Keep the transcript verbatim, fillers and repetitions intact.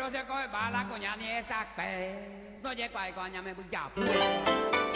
se coge bala coña ni esa que no llega a coña me voy a